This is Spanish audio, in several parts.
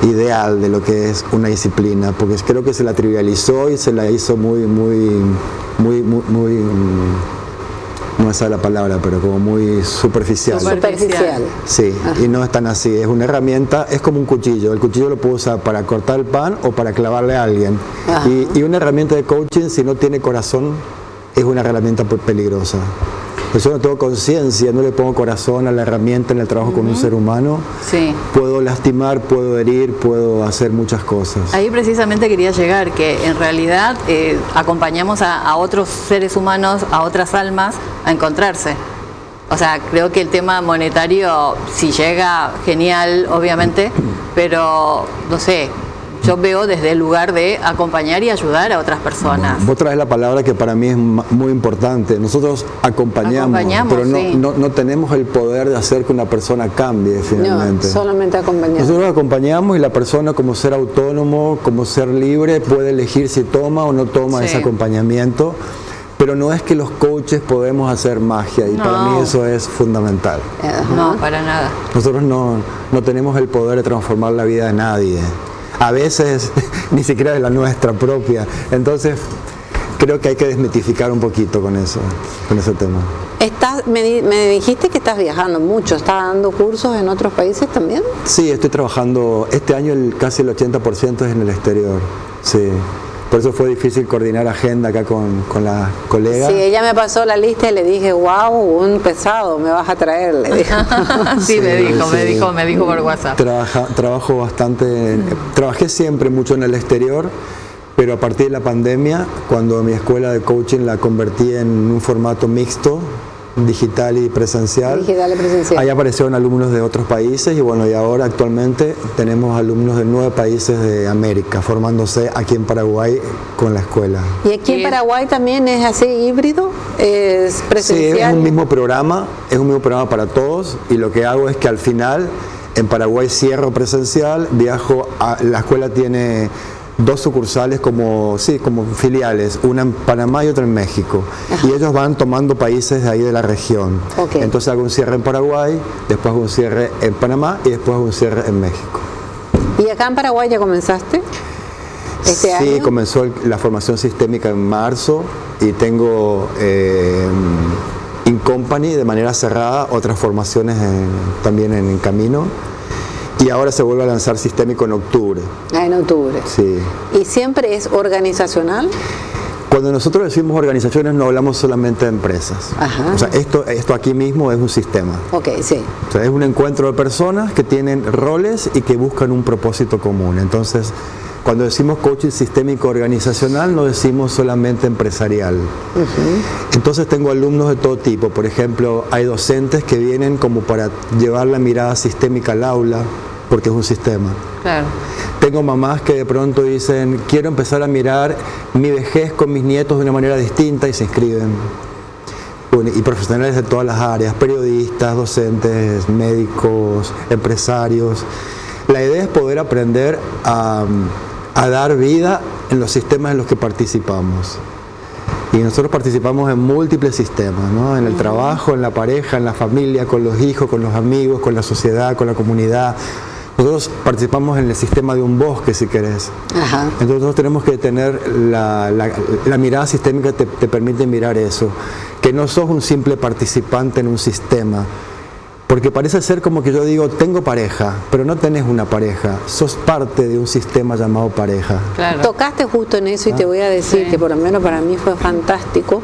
ideal de lo que es una disciplina, porque creo que se la trivializó y se la hizo muy, no esa es la palabra, pero como muy superficial. Superficial. Sí, y no es tan así, es una herramienta, es como un cuchillo. El cuchillo lo puedo usar para cortar el pan o para clavarle a alguien. Y una herramienta de coaching, si no tiene corazón, es una herramienta peligrosa. Pues yo no tengo conciencia, no le pongo corazón a la herramienta en el trabajo con un ser humano. Sí. Puedo lastimar, puedo herir, puedo hacer muchas cosas. Ahí precisamente quería llegar, que en realidad acompañamos a otros seres humanos, a otras almas, a encontrarse. O sea, creo que el tema monetario, si llega, genial, obviamente, pero no sé, yo veo desde el lugar de acompañar y ayudar a otras personas. Vos traes la palabra que para mí es muy importante. Nosotros acompañamos pero no tenemos el poder de hacer que una persona cambie finalmente. No, solamente acompañamos. Nosotros acompañamos y la persona, como ser autónomo, como ser libre, puede elegir si toma o no toma ese acompañamiento. Pero no es que los coaches podemos hacer magia, y para mí eso es fundamental. No, para nada. Nosotros no tenemos el poder de transformar la vida de nadie. A veces ni siquiera de la nuestra propia. Entonces creo que hay que desmitificar un poquito con ese tema. Me dijiste que estás viajando mucho, ¿estás dando cursos en otros países también? Sí, estoy trabajando, este año casi el 80% es en el exterior, sí. Por eso fue difícil coordinar agenda acá con la colega. Sí, ella me pasó la lista y le dije, wow, un pesado, me vas a traer, le dije. Sí, me dijo por WhatsApp. Trabajo bastante, trabajé siempre mucho en el exterior, pero a partir de la pandemia, cuando mi escuela de coaching la convertí en un formato mixto, digital y presencial. Ahí aparecieron alumnos de otros países y bueno, y ahora actualmente tenemos alumnos de 9 países de América formándose aquí en Paraguay con la escuela. ¿Y aquí en Paraguay también es así híbrido? ¿Es presencial? Sí, es un mismo programa para todos, y lo que hago es que al final en Paraguay cierro presencial, viajo a la escuela, tiene 2 sucursales como filiales, una en Panamá y otra en México. Y ellos van tomando países de ahí de la región. Entonces hago un cierre en Paraguay, después hago un cierre en Panamá y después hago un cierre en México. ¿Y acá en Paraguay ya comenzaste? ¿Este año? Sí, comenzó la formación sistémica en marzo y tengo in company de manera cerrada otras formaciones también en camino. Y ahora se vuelve a lanzar sistémico en octubre. En octubre. Sí. ¿Y siempre es organizacional? Cuando nosotros decimos organizaciones no hablamos solamente de empresas. O sea, esto aquí mismo es un sistema. Sí. O sea, es un encuentro de personas que tienen roles y que buscan un propósito común. Entonces, cuando decimos coaching sistémico organizacional, no decimos solamente empresarial. Entonces tengo alumnos de todo tipo. Por ejemplo, hay docentes que vienen como para llevar la mirada sistémica al aula, porque es un sistema. Claro. Tengo mamás que de pronto dicen, quiero empezar a mirar mi vejez con mis nietos de una manera distinta, y se inscriben. Bueno, y profesionales de todas las áreas, periodistas, docentes, médicos, empresarios. La idea es poder aprender a dar vida en los sistemas en los que participamos. Y nosotros participamos en múltiples sistemas, ¿no? En el trabajo, en la pareja, en la familia, con los hijos, con los amigos, con la sociedad, con la comunidad. Nosotros participamos en el sistema de un bosque, si querés. Entonces nosotros tenemos que tener la mirada sistémica que te permite mirar eso. Que no sos un simple participante en un sistema. Porque parece ser como que yo digo, tengo pareja, pero no tenés una pareja, sos parte de un sistema llamado pareja. Claro. Tocaste justo en eso y te voy a decir que por lo menos para mí fue fantástico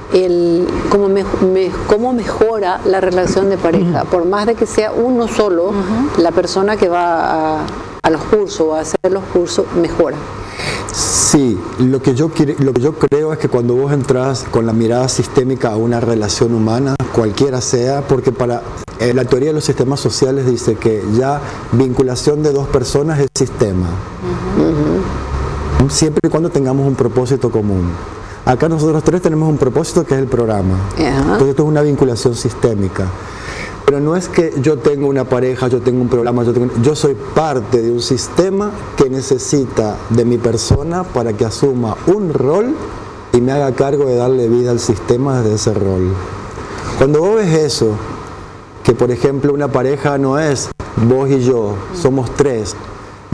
cómo mejora la relación de pareja. Por más de que sea uno solo, la persona que va a los cursos o a hacer los cursos mejora. Sí, lo que yo creo es que cuando vos entras con la mirada sistémica a una relación humana, cualquiera sea, porque la teoría de los sistemas sociales dice que ya vinculación de 2 personas es sistema. Siempre y cuando tengamos un propósito común. Acá nosotros 3 tenemos un propósito que es el programa. Entonces esto es una vinculación sistémica. Pero no es que yo tengo una pareja, yo tengo un programa, yo soy parte de un sistema que necesita de mi persona para que asuma un rol y me haga cargo de darle vida al sistema desde ese rol. Cuando vos ves eso, que por ejemplo una pareja no es vos y yo, somos 3,